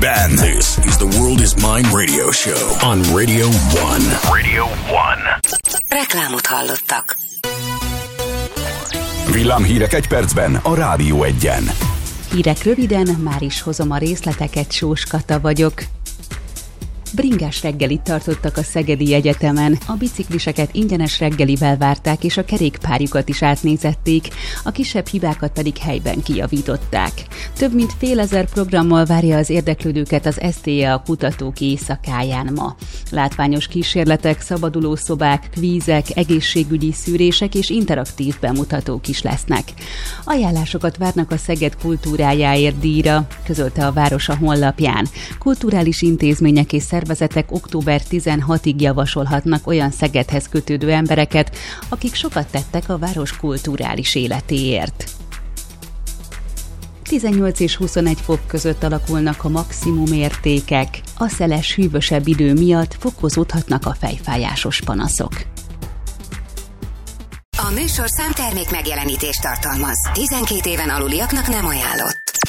Ben. This is the World is Mine radio show on Radio 1. Radio 1. Reklámot hallottak. Villámhírek egy percben a Rádió 1-en. Hírek röviden, már is hozom a részleteket, Sós Kata vagyok. Bringás reggelit tartottak a Szegedi Egyetemen. A bicikliseket ingyenes reggelivel várták, és a kerékpárjukat is átnézették, a kisebb hibákat pedig helyben kijavították. Több mint fél ezer programmal várja az érdeklődőket az STE a kutatók éjszakáján ma. Látványos kísérletek, szabadulószobák, kvízek, egészségügyi szűrések és interaktív bemutatók is lesznek. Ajánlásokat várnak a Szeged kultúrájáért díjra, közölte a város a honlapján. Kulturális intézmények és szervezetek október 16-ig javasolhatnak olyan Szegedhez kötődő embereket, akik sokat tettek a város kulturális életéért. 18 és 21 fok között alakulnak a maximum értékek. A szeles, hűvösebb idő miatt fokozódhatnak a fejfájásos panaszok. A műsorszám termék megjelenítést tartalmaz. 12 éven aluliaknak nem ajánlott.